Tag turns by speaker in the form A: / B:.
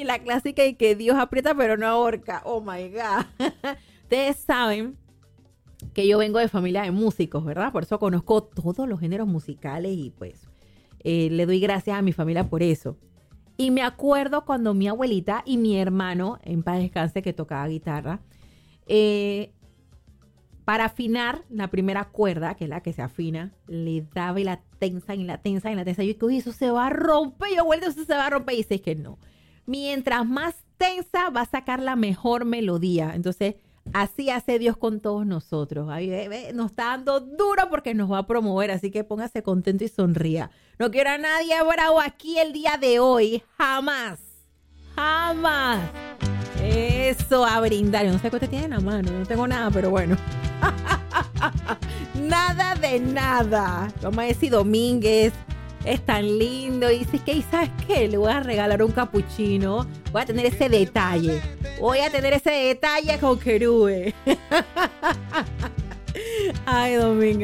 A: Y la clásica y que Dios aprieta pero no ahorca. Oh my God. Ustedes saben que yo vengo de familia de músicos, ¿verdad? Por eso conozco todos los géneros musicales y pues le doy gracias a mi familia por eso. Y me acuerdo cuando mi abuelita y mi hermano, en paz descanse, que tocaba guitarra, para afinar la primera cuerda, que es la que se afina, le daba y la tensa y la tensa y la tensa. Yo dije, eso se va a romper. Yo, abuelita, eso se va a romper. Y dice que no. Mientras más tensa, va a sacar la mejor melodía. Entonces, así hace Dios con todos nosotros. Ay, nos está dando duro porque nos va a promover. Así que póngase contento y sonría. No quiero a nadie bravo aquí el día de hoy. Jamás. Jamás. Eso, a brindar. Yo no sé qué usted tiene en la mano. No tengo nada, pero bueno. Nada de nada. Vamos a decir Domínguez. Es tan lindo. Y dices que, ¿sabes qué? Le voy a regalar un capuchino. Voy a tener ese detalle. Voy a tener ese detalle con Querube. Ay, Domínguez.